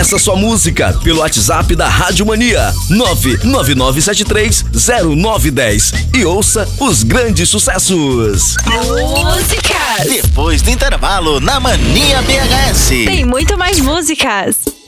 Peça sua música pelo WhatsApp da Rádio Mania 999730910 e ouça os grandes sucessos. Músicas. Depois do intervalo na Mania BHS. Tem muito mais músicas.